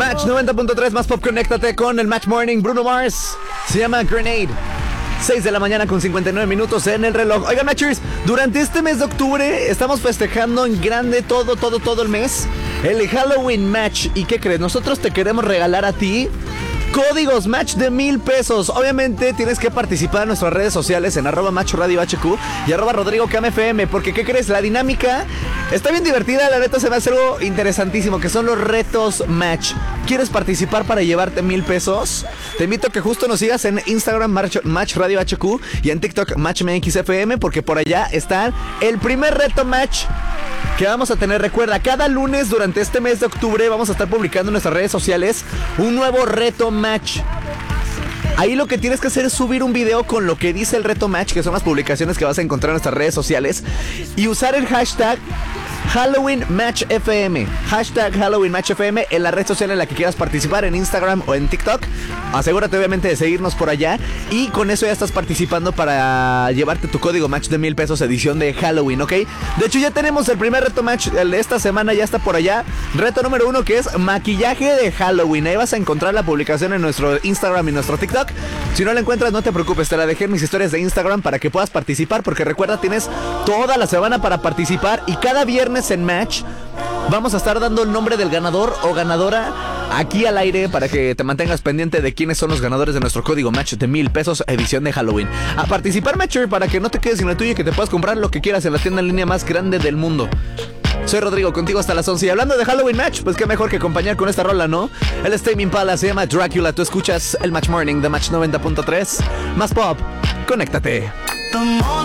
Match 90.3 más pop, conéctate con el Match Morning. Bruno Mars, se llama Grenade. 6 de la mañana con 59 minutos en el reloj. Oigan, Matchers, durante este mes de octubre estamos festejando en grande todo el mes el Halloween Match. ¿Y qué crees? Nosotros te queremos regalar a ti códigos Match de 1,000 pesos. Obviamente tienes que participar en nuestras redes sociales en @MatchRadioHQ y @RodrigoCamFM. Porque ¿qué crees? La dinámica está bien divertida. La neta se me hace algo interesantísimo, que son los retos Match. ¿Quieres participar para llevarte 1,000 pesos? Te invito a que justo nos sigas en Instagram MatchRadioHQ y en TikTok MatchMXFM, porque por allá está el primer reto Match que vamos a tener. Recuerda, cada lunes durante este mes de octubre vamos a estar publicando en nuestras redes sociales un nuevo reto Match. Ahí lo que tienes que hacer es subir un video con lo que dice el reto Match, que son las publicaciones que vas a encontrar en nuestras redes sociales, y usar el hashtag Halloween Match FM. Hashtag Halloween Match FM en la red social en la que quieras participar, en Instagram o en TikTok. Asegúrate obviamente de seguirnos por allá, y con eso ya estás participando para llevarte tu código Match de 1,000 pesos edición de Halloween, ¿ok? De hecho ya tenemos el primer reto Match, el de esta semana ya está por allá. Reto número 1, que es maquillaje de Halloween. Ahí vas a encontrar la publicación en nuestro Instagram y nuestro TikTok. Si no la encuentras, no te preocupes, te la dejé en mis historias de Instagram para que puedas participar, porque recuerda, tienes toda la semana para participar, y cada viernes en Match vamos a estar dando el nombre del ganador o ganadora aquí al aire, para que te mantengas pendiente de quiénes son los ganadores de nuestro código Match de 1,000 pesos edición de Halloween. A participar, Matcher, para que no te quedes sin el tuyo y que te puedas comprar lo que quieras en la tienda en línea más grande del mundo. Soy Rodrigo, contigo hasta las 11. Y hablando de Halloween Match, pues qué mejor que acompañar con esta rola, ¿no? El es Tame Impala, se llama Dracula. Tú escuchas el Match Morning de Match 90.3. Más pop, conéctate.